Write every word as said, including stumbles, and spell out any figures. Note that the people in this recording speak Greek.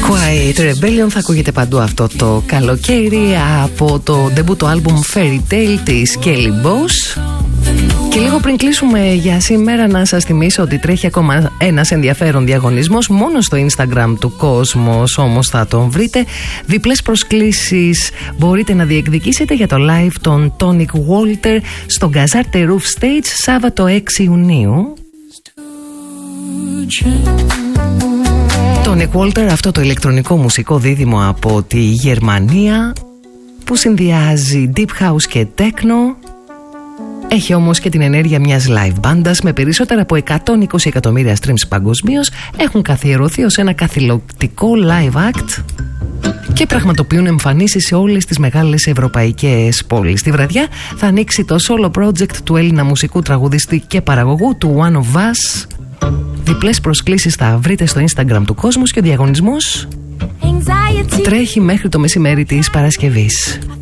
Quiet Rebellion θα ακούγεται παντού αυτό το καλοκαίρι από το ντεμπούτο άλμπουμ Fairy Tale της Kelly Boss. Και λίγο πριν κλείσουμε για σήμερα να σας θυμίσω ότι τρέχει ακόμα ένας ενδιαφέρον διαγωνισμός μόνο στο Instagram του Κόσμος, όμως θα τον βρείτε. Διπλές προσκλήσεις μπορείτε να διεκδικήσετε για το live των Tonic Walter στο Gazarte Roof Stage Σάββατο έξι Ιουνίου. Tonic Walter, αυτό το ηλεκτρονικό μουσικό δίδυμο από τη Γερμανία που συνδυάζει deep house και techno. Έχει όμως και την ενέργεια μιας live μπάντας με περισσότερα από εκατόν είκοσι εκατομμύρια streams παγκοσμίως. Έχουν καθιερωθεί ως ένα καθηλωτικό live act και πραγματοποιούν εμφανίσεις σε όλες τις μεγάλες ευρωπαϊκές πόλεις. Τη βραδιά θα ανοίξει το solo project του Έλληνα μουσικού τραγουδιστή και παραγωγού του One of Us. Διπλές προσκλήσεις θα βρείτε στο Instagram του Κόσμος και ο διαγωνισμός τρέχει μέχρι το μεσημέρι της Παρασκευής.